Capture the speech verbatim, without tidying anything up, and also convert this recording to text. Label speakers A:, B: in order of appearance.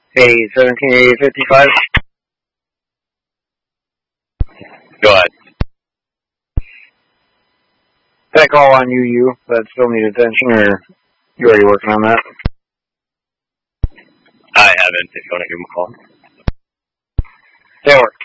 A: Hey, seventeen eighty fifty-five.
B: Go ahead.
A: That call on U U, that still need attention, or you already working on that?
B: I haven't, if you want to give him a call.
A: That works.